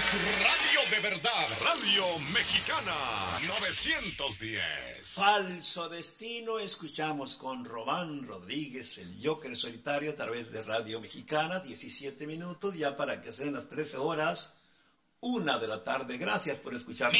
radio de verdad, Radio Mexicana 910. Falso Destino, escuchamos con Román Rodríguez, el Joker solitario, a través de Radio Mexicana, 17 minutos, ya para que sean las 13 horas, 1 de la tarde. Gracias por escucharnos.